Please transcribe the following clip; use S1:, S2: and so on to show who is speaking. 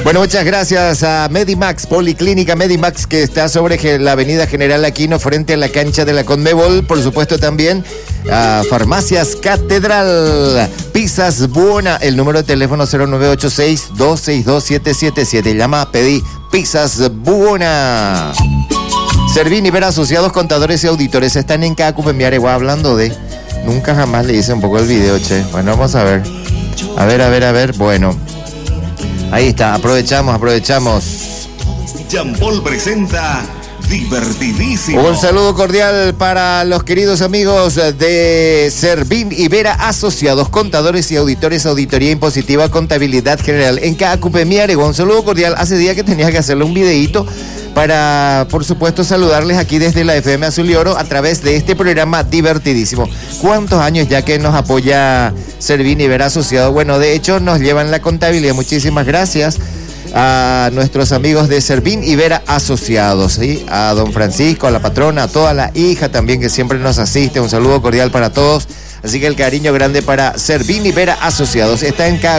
S1: Bueno, muchas gracias a Medimax, Policlínica Medimax, que está sobre la avenida General Aquino, frente a la cancha de la Conmebol. Por supuesto también a Farmacias Catedral, Pizzas Buona, el número de teléfono 0986-262-777. Llama, pedí Pizzas Buona. Servini Vera Asociados, Contadores y Auditores están en Cacupemiare, hablando de... Nunca jamás le hice un poco el video, che. Bueno, vamos a ver. A ver. Bueno. Ahí está, aprovechamos.
S2: Jean Paul presenta Divertidísimo.
S1: Un saludo cordial para los queridos amigos de Servín y Vera Asociados, Contadores y Auditores, Auditoría Impositiva, Contabilidad General en Cacupemiare. Un saludo cordial. Hace días que tenía que hacerle un videíto para, por supuesto, saludarles aquí desde la FM Azul y Oro a través de este programa divertidísimo. ¿Cuántos años ya que nos apoya Servín y Vera Asociados? Bueno, de hecho, nos llevan la contabilidad. Muchísimas gracias a nuestros amigos de Servín y Vera Asociados, ¿sí? A don Francisco, a la patrona, a toda la hija también que siempre nos asiste. Un saludo cordial para todos. Así que el cariño grande para Servín y Vera Asociados. Está en